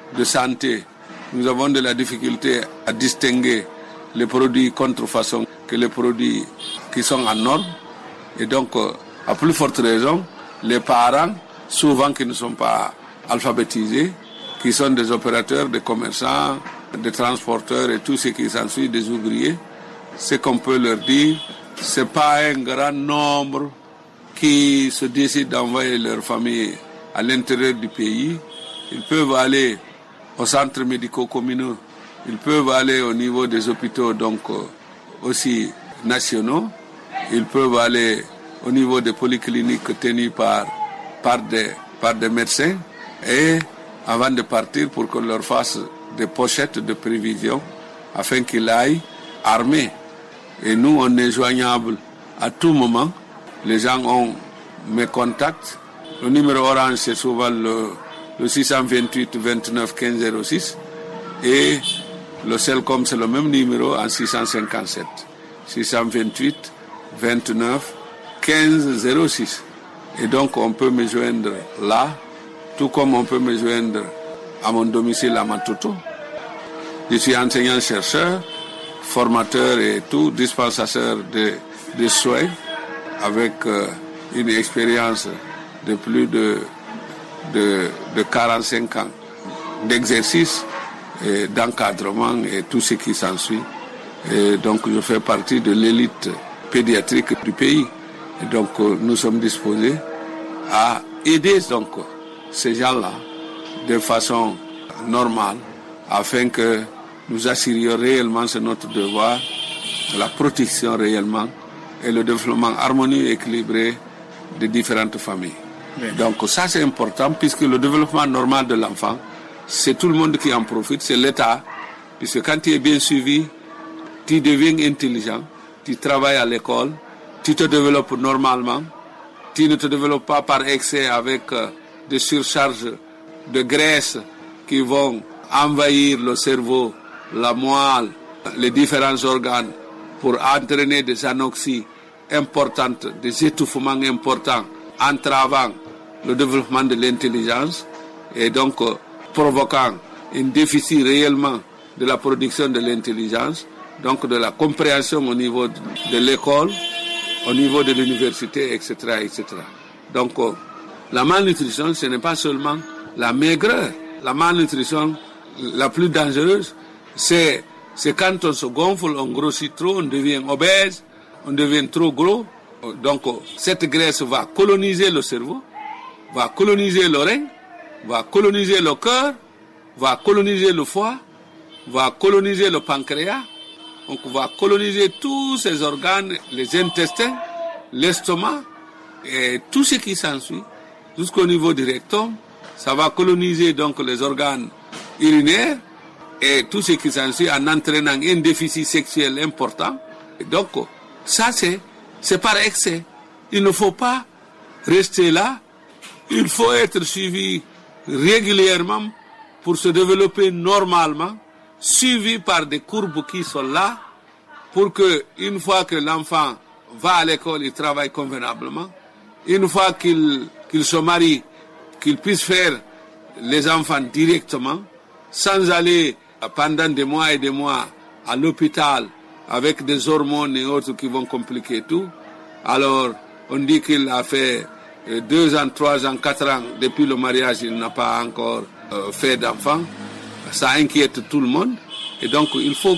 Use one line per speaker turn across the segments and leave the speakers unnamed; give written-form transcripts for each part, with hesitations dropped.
de santé, nous avons de la difficulté à distinguer les produits contrefaçon que les produits qui sont en norme. Et donc, à plus forte raison, les parents, souvent qui ne sont pas alphabétisés, qui sont des opérateurs, des commerçants, des transporteurs et tout ce qui s'ensuit, des ouvriers, ce qu'on peut leur dire, c'est pas un grand nombre qui se décident d'envoyer leur famille à l'intérieur du pays. Ils peuvent aller aux centres médicaux communaux, ils peuvent aller au niveau des hôpitaux, donc aussi nationaux, ils peuvent aller au niveau des polycliniques tenues par des médecins, et avant de partir, pour qu'on leur fasse des pochettes de prévision afin qu'ils aillent armés. Et nous, on est joignable à tout moment. Les gens ont mes contacts. Le numéro orange, c'est souvent le 628 29 15 06. Et le Celcom, c'est le même numéro en 657. 628 29 15 06. Et donc, on peut me joindre là, tout comme on peut me joindre à mon domicile à Matoto. Je suis enseignant-chercheur, formateur et tout, dispensateur de soins, avec une expérience de plus de 45 ans d'exercice, et d'encadrement et tout ce qui s'ensuit. Et donc je fais partie de l'élite pédiatrique du pays. Et donc nous sommes disposés à aider donc ces gens-là de façon normale, afin que nous assurions réellement, c'est notre devoir, la protection réellement et le développement harmonieux et équilibré des différentes familles. Oui. Donc ça c'est important, puisque le développement normal de l'enfant, c'est tout le monde qui en profite, c'est l'État, puisque quand tu es bien suivi, tu deviens intelligent, tu travailles à l'école, tu te développes normalement, tu ne te développes pas par excès avec des surcharges de graisse qui vont envahir le cerveau, la moelle, les différents organes, pour entraîner des anoxies importantes, des étouffements importants, entravant le développement de l'intelligence et donc provoquant un déficit réellement de la production de l'intelligence, donc de la compréhension au niveau de l'école, au niveau de l'université, etc., etc. Donc la malnutrition, ce n'est pas seulement la maigreur. La malnutrition la plus dangereuse, c'est quand on se gonfle, on grossit trop, on devient obèse, on devient trop gros. Donc cette graisse va coloniser le cerveau, va coloniser l'oreille, va coloniser le cœur, va coloniser le foie, va coloniser le pancréas, donc va coloniser tous ces organes, les intestins, l'estomac et tout ce qui s'ensuit, jusqu'au niveau du rectum. Ça va coloniser donc les organes urinaires et tout ce qui s'ensuit, en entraînant un déficit sexuel important. Et donc ça c'est par excès. Il ne faut pas rester là. Il faut être suivi régulièrement pour se développer normalement, suivi par des courbes qui sont là, pour que une fois que l'enfant va à l'école, il travaille convenablement. Une fois qu'il se marie, qu'il puisse faire les enfants directement, sans aller pendant des mois et des mois à l'hôpital avec des hormones et autres qui vont compliquer tout. Alors, on dit qu'il a fait 2 ans, 3 ans, 4 ans, depuis le mariage, il n'a pas encore fait d'enfant. Ça inquiète tout le monde. Et donc, il faut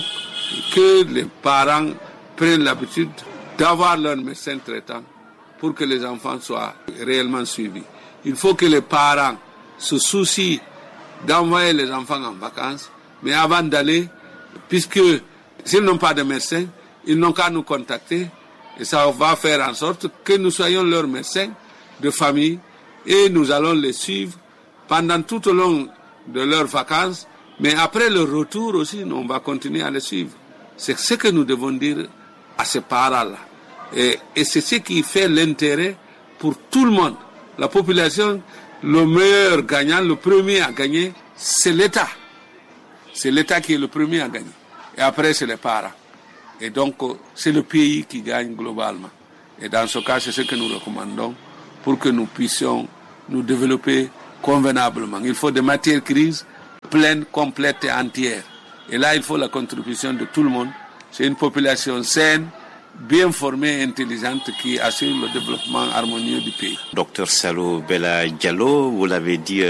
que les parents prennent l'habitude d'avoir leur médecin traitant pour que les enfants soient réellement suivis. Il faut que les parents se soucient d'envoyer les enfants en vacances, mais avant d'aller, puisque s'ils n'ont pas de médecin, ils n'ont qu'à nous contacter, et ça va faire en sorte que nous soyons leurs médecins de famille, et nous allons les suivre pendant tout au long de leurs vacances, mais après leur retour aussi, on va continuer à les suivre. C'est ce que nous devons dire à ces parents-là. Et c'est ce qui fait l'intérêt pour tout le monde. La population, le meilleur gagnant, le premier à gagner, c'est l'État. C'est l'État qui est le premier à gagner. Et après, c'est les parents. Et donc, c'est le pays qui gagne globalement. Et dans ce cas, c'est ce que nous recommandons pour que nous puissions nous développer convenablement. Il faut des matières grises pleine, complète et entière. Et là, il faut la contribution de tout le monde. C'est une population saine, bien formée et intelligente qui assure le développement harmonieux du pays.
Docteur Salou Bella Diallo, vous l'avez dit,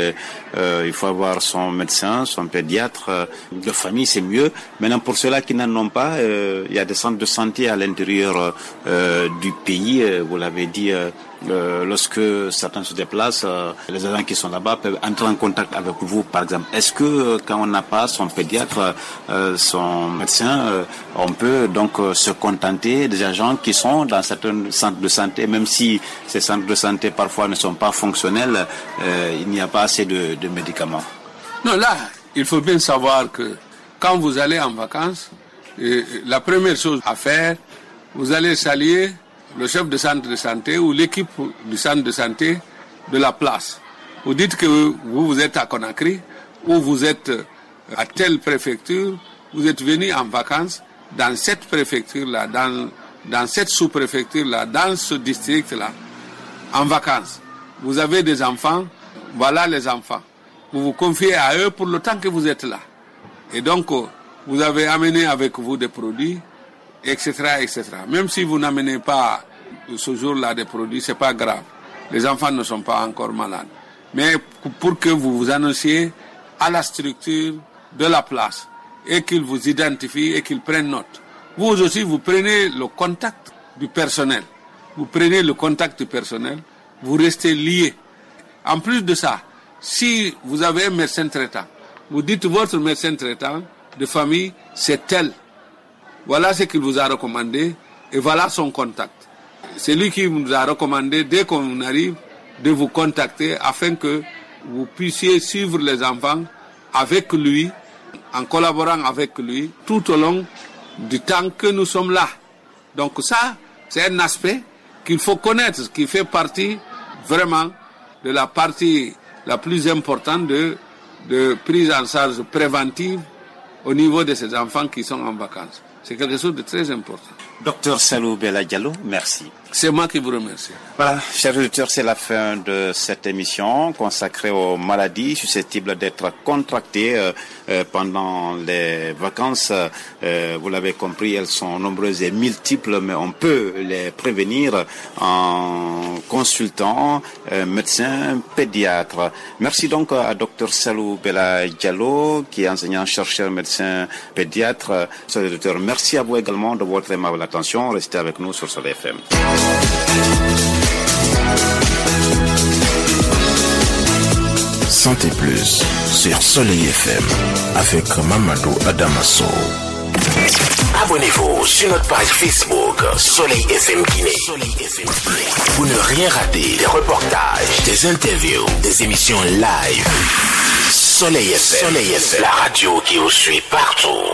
il faut avoir son médecin, son pédiatre, de famille, c'est mieux. Maintenant, pour ceux-là qui n'en ont pas, il y a des centres de santé à l'intérieur du pays. Vous l'avez dit, lorsque certains se déplacent, les agents qui sont là-bas peuvent entrer en contact avec vous, par exemple. Est-ce que quand on n'a pas son pédiatre, son médecin, on peut donc se contenter des agents qui sont dans certains centres de santé, même si ces centres de santé parfois ne sont pas fonctionnels, il n'y a pas assez de médicaments?
Non, là, il faut bien savoir que quand vous allez en vacances, la première chose à faire, vous allez saluer le chef de centre de santé ou l'équipe du centre de santé de la place. Vous dites que vous êtes à Conakry ou vous êtes à telle préfecture, vous êtes venu en vacances dans cette préfecture-là, dans cette sous-préfecture-là, dans ce district-là, en vacances. Vous avez des enfants, voilà les enfants. Vous vous confiez à eux pour le temps que vous êtes là. Et donc, vous avez amené avec vous des produits, etc., etc. Même si vous n'amenez pas ce jour-là des produits, c'est pas grave. Les enfants ne sont pas encore malades. Mais pour que vous vous annonciez à la structure de la place et qu'ils vous identifient et qu'ils prennent note. Vous aussi, vous prenez le contact du personnel. Vous prenez le contact du personnel, vous restez liés. En plus de ça, si vous avez un médecin traitant, vous dites votre médecin traitant de famille, c'est tel. Voilà ce qu'il vous a recommandé et voilà son contact. C'est lui qui nous a recommandé, dès qu'on arrive, de vous contacter afin que vous puissiez suivre les enfants avec lui, en collaborant avec lui, tout au long du temps que nous sommes là. Donc ça, c'est un aspect qu'il faut connaître, qui fait partie vraiment de la partie la plus importante de prise en charge préventive au niveau de ces enfants qui sont en vacances. C'est quelque chose de très important.
Docteur Salou Bella Diallo, merci.
C'est moi qui vous remercie.
Voilà, chers auditeurs, c'est la fin de cette émission consacrée aux maladies susceptibles d'être contractées pendant les vacances. Vous l'avez compris, elles sont nombreuses et multiples, mais on peut les prévenir en consultant un médecin pédiatre. Merci donc à Docteur Salou Bella Diallo, qui est enseignant-chercheur médecin pédiatre. Chers auditeurs, merci à vous également de votre aimable attention. Restez avec nous sur Soleil FM.
Santé Plus sur Soleil FM avec Mamadou Adamasso.
Abonnez-vous sur notre page Facebook Soleil FM Guinée. Pour ne rien rater des reportages, des interviews, des émissions live. Soleil FM, la radio qui vous suit partout.